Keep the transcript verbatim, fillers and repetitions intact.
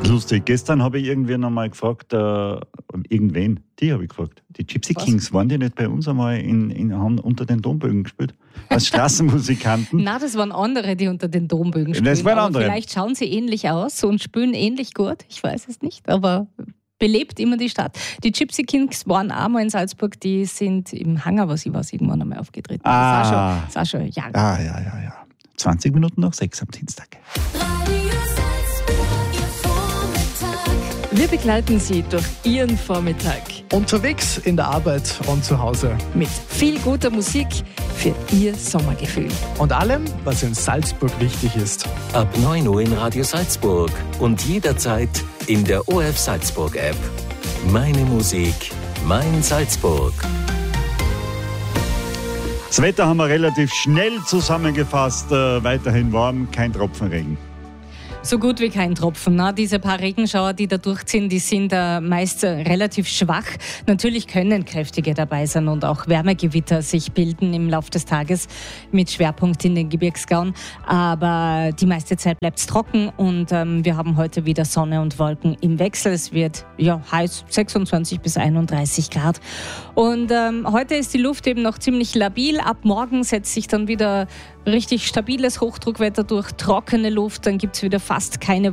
Lustig, gestern habe ich irgendwen einmal gefragt, äh, irgendwen, die habe ich gefragt, die Gypsy Was? Kings, waren die nicht bei uns einmal in, in, haben unter den Dombögen gespielt? Als Straßenmusikanten? Nein, das waren andere, die unter den Dombögen spielen. Das waren aber andere. Vielleicht schauen sie ähnlich aus und spielen ähnlich gut, ich weiß es nicht, aber belebt immer die Stadt. Die Gypsy Kings waren auch mal in Salzburg, die sind im Hangar, was ich weiß, irgendwann einmal aufgetreten. Ah. Das ist auch schon, das ist auch schon Jahre. Ah, ja, ja, ja. zwanzig Minuten nach sechs am Dienstag. Wir begleiten Sie durch Ihren Vormittag. Unterwegs, in der Arbeit und zu Hause. Mit viel guter Musik für Ihr Sommergefühl. Und allem, was in Salzburg wichtig ist. Ab neun Uhr in Radio Salzburg und jederzeit in der O R F Salzburg App. Meine Musik, mein Salzburg. Das Wetter haben wir relativ schnell zusammengefasst. Äh, weiterhin warm, kein Tropfen Regen. So gut wie kein Tropfen. Na, diese paar Regenschauer, die da durchziehen, die sind äh, meist äh, relativ schwach. Natürlich können kräftige dabei sein und auch Wärmegewitter sich bilden im Laufe des Tages mit Schwerpunkt in den Gebirgsgauen. Aber die meiste Zeit bleibt es trocken und ähm, wir haben heute wieder Sonne und Wolken im Wechsel. Es wird ja heiß, sechsundzwanzig bis einunddreißig Grad. Und ähm, heute ist die Luft eben noch ziemlich labil. Ab morgen setzt sich dann wieder richtig stabiles Hochdruckwetter durch, trockene Luft. Dann gibt es wieder fast keine